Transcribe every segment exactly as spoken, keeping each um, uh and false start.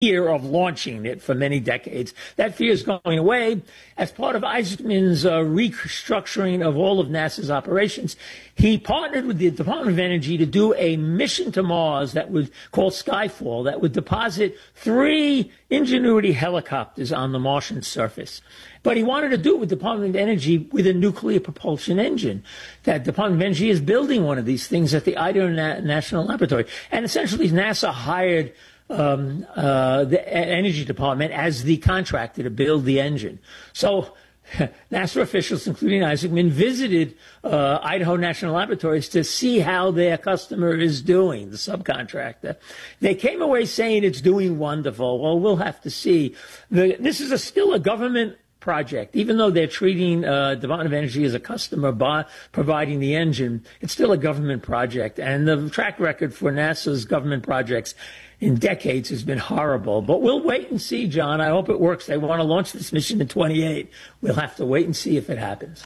fear of launching it for many decades. That fear is going away. As part of Isaacman's uh, restructuring of all of NASA's operations, he partnered with the Department of Energy to do a mission to Mars that would called Skyfall, that would deposit three Ingenuity helicopters on the Martian surface. But he wanted to do it with the Department of Energy with a nuclear propulsion engine. That Department of Energy is building one of these things at the Idaho Na- National Laboratory. And essentially, NASA hired um, uh, the Energy Department as the contractor to build the engine. So NASA officials, including Isaacman, visited uh, Idaho National Laboratories to see how their customer is doing, the subcontractor. They came away saying it's doing wonderful. Well, we'll have to see. The, this is a, still a government project. Even though they're treating uh, Department of Energy as a customer by providing the engine, it's still a government project. And the track record for NASA's government projects in decades has been horrible. But we'll wait and see, John. I hope it works. They want to launch this mission in twenty-eight. We'll have to wait and see if it happens.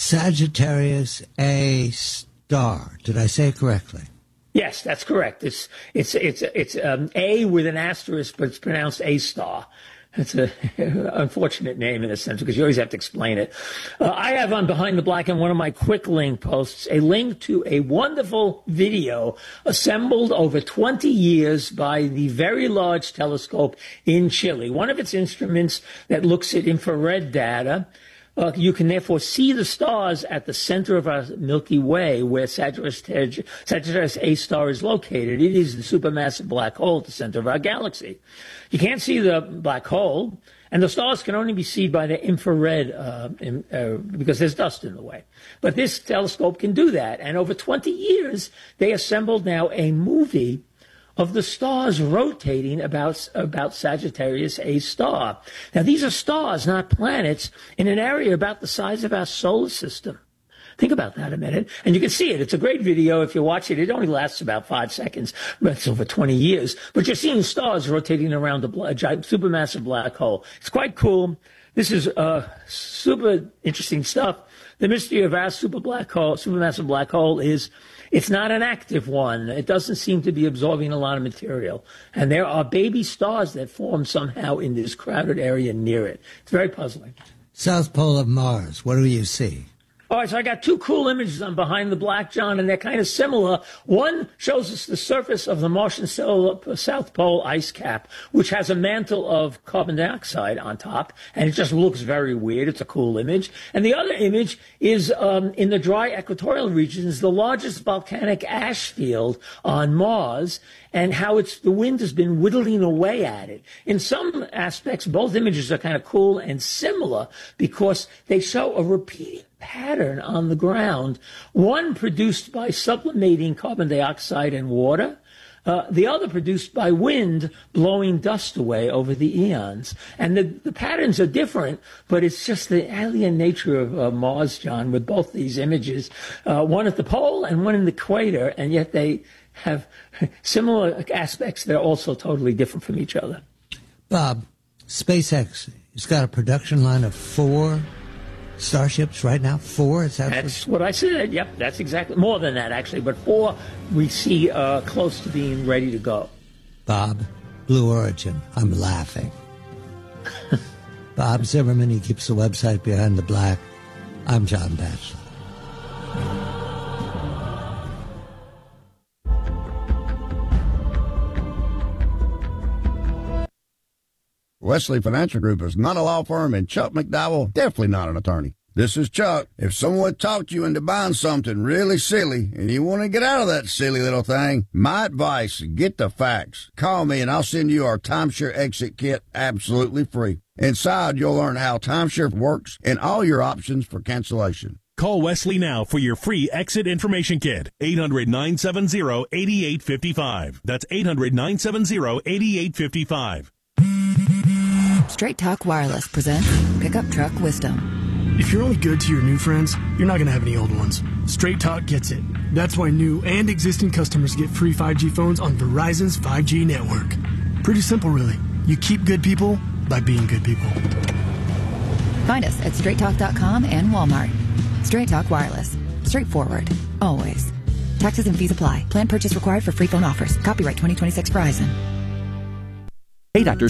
Sagittarius A star. Did I say it correctly? Yes, that's correct. It's it's it's it's um, A with an asterisk, but it's pronounced A star. It's an unfortunate name in a sense because you always have to explain it. Uh, I have on Behind the Black in one of my quick link posts a link to a wonderful video assembled over twenty years by the Very Large Telescope in Chile. One of its instruments that looks at infrared data. Uh, you can therefore see the stars at the center of our Milky Way, where Sagittarius, Sagittarius A star is located. It is the supermassive black hole at the center of our galaxy. You can't see the black hole, and the stars can only be seen by the infrared uh, in, uh, because there's dust in the way. But this telescope can do that, and over twenty years, they assembled now a movie of the stars rotating about, about Sagittarius A star. Now, these are stars, not planets, in an area about the size of our solar system. Think about that a minute. And you can see it. It's a great video. If you watch it, it only lasts about five seconds, but it's over twenty years. But you're seeing stars rotating around a supermassive black hole. It's quite cool. This is uh, super interesting stuff. The mystery of our super black hole, supermassive black hole is it's not an active one. It doesn't seem to be absorbing a lot of material. And there are baby stars that form somehow in this crowded area near it. It's very puzzling. South Pole of Mars, what do you see? All right, so I got two cool images on Behind the Black, John, and they're kind of similar. One shows us the surface of the Martian South Pole ice cap, which has a mantle of carbon dioxide on top, and it just looks very weird. It's a cool image. And the other image is um, in the dry equatorial regions, the largest volcanic ash field on Mars, and how it's the wind has been whittling away at it. In some aspects, both images are kind of cool and similar because they show a repeating pattern on the ground, one produced by sublimating carbon dioxide and water, uh, the other produced by wind blowing dust away over the eons. And the, the patterns are different, but it's just the alien nature of uh, Mars, John, with both these images, uh, one at the pole and one in the equator, and yet they have similar aspects that are also totally different from each other. Bob, SpaceX has got a production line of four Starships right now? Four? Is that that's what I said. Yep, that's exactly. More than that, actually. But four we see uh, close to being ready to go. Bob, Blue Origin. I'm laughing. Bob Zimmerman, he keeps the website Behind the Black. I'm John Batchelor. Wesley Financial Group is not a law firm, and Chuck McDowell, definitely not an attorney. This is Chuck. If someone talked you into buying something really silly and you want to get out of that silly little thing, my advice, get the facts. Call me and I'll send you our timeshare exit kit absolutely free. Inside, you'll learn how timeshare works and all your options for cancellation. Call Wesley now for your free exit information kit. eight hundred, nine seven zero, eight eight five five. That's eight hundred, nine seven zero, eight eight five five. Straight Talk Wireless presents Pickup Truck Wisdom. If you're only good to your new friends, you're not going to have any old ones. Straight Talk gets it. That's why new and existing customers get free five G phones on Verizon's five G network. Pretty simple, really. You keep good people by being good people. Find us at straight talk dot com and Walmart. Straight Talk Wireless. Straightforward. Always. Taxes and fees apply. Plan purchase required for free phone offers. Copyright twenty twenty-six Verizon. Hey, Doctor